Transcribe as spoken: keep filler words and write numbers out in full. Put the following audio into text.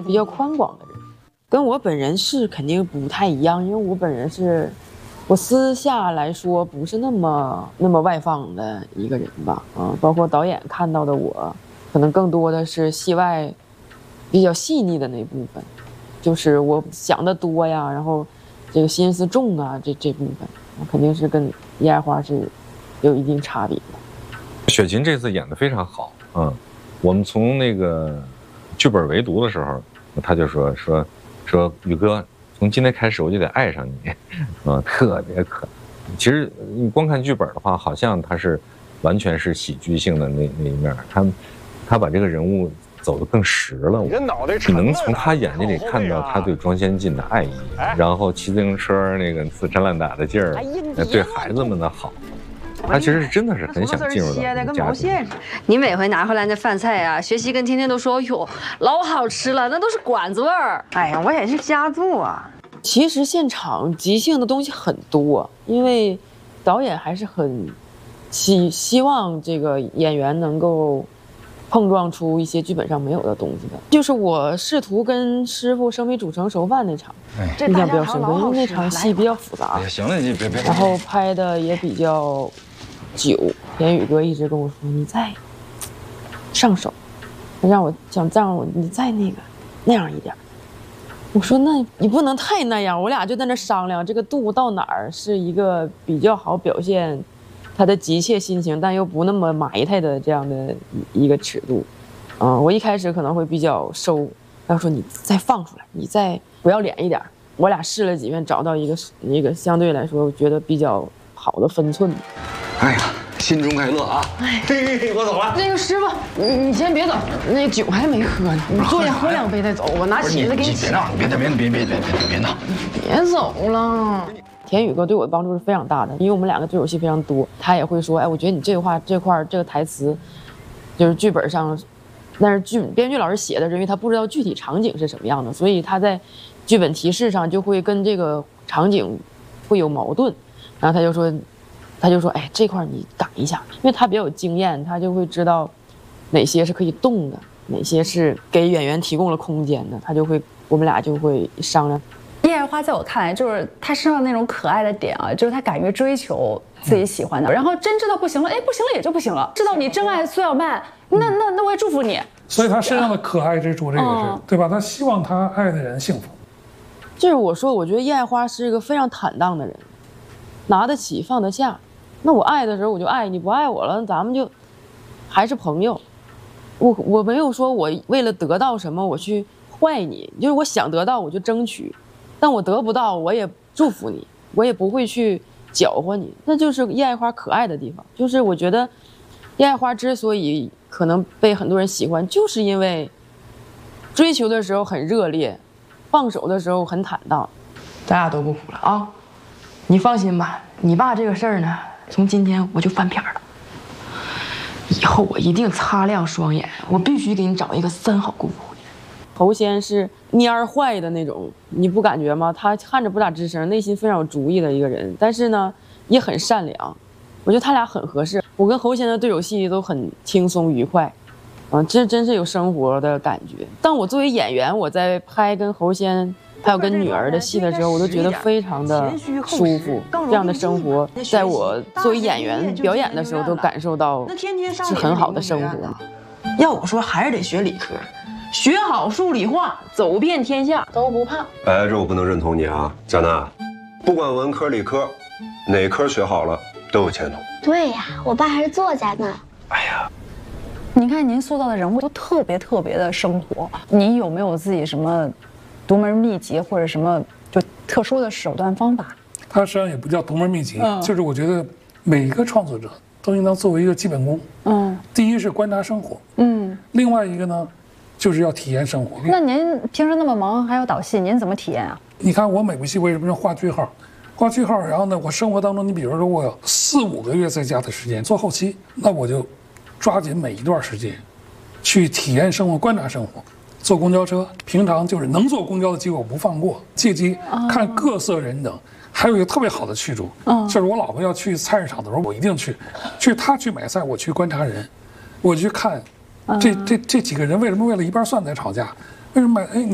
比较宽广的人，跟我本人是肯定不太一样，因为我本人是，我私下来说不是那么那么外放的一个人吧，啊，包括导演看到的我，可能更多的是戏外比较细腻的那部分，就是我想的多呀，然后这个心思重啊，这这部分，肯定是跟叶爱花是有一定差别的。 雪琴这次演得非常好，嗯，我们从那个剧本围读的时候，他就说说说宇哥，从今天开始我就得爱上你，嗯，特别可爱。其实你光看剧本的话，好像他是完全是喜剧性的那那一面，他他把这个人物走得更实了。你能从他眼睛里看到他对庄先进的爱意，然后骑自行车那个死缠烂打的劲儿，对孩子们的好。他其实是真的是很想进入到这个家庭。 你每回拿回来那饭菜啊，学习跟天天都说，哟，老好吃了，那都是馆子味儿。 哎呀，我也是瞎做啊。 其实现场即兴的东西很多，因为导演还是很希希望这个演员能够碰撞出一些剧本上没有的东西的。就是我试图跟师傅生米煮成熟饭那场，印象比较深刻，因为那场戏比较复杂。 哎，行了，你别别。 然后拍的也比较久，田宇哥一直跟我说：“你再上手，让我想再让我你再那个那样一点。”我说：“那你不能太那样。”我俩就在那商量，这个度到哪儿是一个比较好表现他的急切心情，但又不那么埋汰的这样的一个尺度。嗯，我一开始可能会比较收，他说：“你再放出来，你再不要脸一点。”我俩试了几遍，找到一个一个相对来说我觉得比较好的分寸。 哎呀，心中快乐啊！哎，我走了。 那个师傅，你你先别走，那酒还没喝呢，你坐下喝两杯再走。我拿起子给你。 别闹，别别别别别别别别闹！ 别走了。 田宇哥对我的帮助是非常大的，因为我们两个对手戏非常多，他也会说，哎，我觉得你这话这块这个台词，就是剧本上，但是剧编剧老师写的，因为他不知道具体场景是什么样的，所以他在剧本提示上就会跟这个场景会有矛盾，然后他就说。他就说：“哎，这块你改一下，因为他比较有经验，他就会知道哪些是可以动的，哪些是给演员提供了空间的。他就会，我们俩就会商量。” 叶爱花在我看来，就是她身上那种可爱的点啊，就是她敢于追求自己喜欢的，然后真知道不行了，哎，不行了也就不行了。知道你真爱苏小曼，那那那我也祝福你。 所以她身上的可爱之处，这个是、嗯、对吧？她希望她爱的人幸福。 就是我说，我觉得叶爱花是一个非常坦荡的人，拿得起放得下。那我爱的时候我就爱你，不爱我了，咱们就还是朋友。我我没有说我为了得到什么我去坏你，就是我想得到我就争取，但我得不到我也祝福你，我也不会去搅和你。那就是叶爱花可爱的地方，就是我觉得叶爱花之所以可能被很多人喜欢，就是因为追求的时候很热烈，放手的时候很坦荡。 咱俩都不哭了啊！你放心吧，你爸这个事儿呢，从今天我就翻篇了。以后我一定擦亮双眼，我必须给你找一个三好姑父。 侯先是蔫儿坏的那种，你不感觉吗？他看着不咋吱声，内心非常有主意的一个人，但是呢，也很善良。我觉得他俩很合适。我跟侯先的对手戏都很轻松愉快，啊，这真是有生活的感觉。当我作为演员，我在拍跟侯先还有跟女儿的戏的时候，我都觉得非常的舒服。这样的生活，在我作为演员表演的时候，都感受到是很好的生活。 要我说，还是得学理科，学好数理化，走遍天下都不怕。 哎，这我不能认同你啊，佳娜，不管文科理科，哪科学好了都有前途。 对呀，我爸还是作家呢。 哎呀， 您看您塑造的人物都特别特别的生活，你有没有自己什么独门秘籍或者什么就特殊的手段方法？ 它实际上也不叫独门秘籍，嗯、就是我觉得每个创作者都应当作为一个基本功。嗯，第一是观察生活，嗯，另外一个呢，就是要体验生活。 那您平时那么忙还要导戏，您怎么体验啊？ 你看我每部戏为什么要画句号？画句号，然后呢，我生活当中，你比如说我有四五个月在家的时间做后期，那我就抓紧每一段时间，去体验生活、观察生活。坐公交车，平常就是能坐公交的机会我不放过，借机看各色人等。还有一个特别好的去处，就是我老婆要去菜市场的时候，我一定去，去她去买菜，我去观察人，我去看这这这几个人为什么为了一瓣蒜在吵架，为什么买哎你。